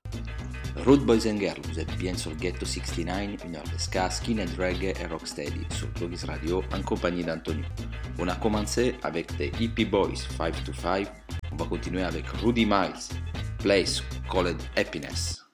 Rude Boys and Girls, vous êtes bien sur Ghetto 69, une heure de ska, skinhead reggae et rocksteady sur Togis Radio en compagnie d'Antonio. On a commencé avec The Hippie Boys 5 to 5, on va continuer avec Rudy Miles, Place Called Happiness.